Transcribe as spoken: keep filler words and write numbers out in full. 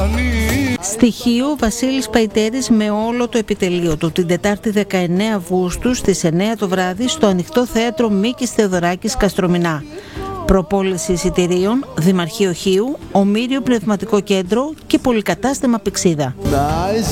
Στοιχείο Βασίλης Παϊτέρης με όλο το επιτελείο του την Τετάρτη δεκαεννέα Αυγούστου στις εννέα το βράδυ στο Ανοιχτό Θέατρο Μίκης Θεοδωράκης Καστρομηνά. Προπόληση εισιτηρίων, Δημαρχείο Χίου, Ομήριο Πνευματικό Κέντρο και Πολυκατάστημα Πυξίδα. Nice.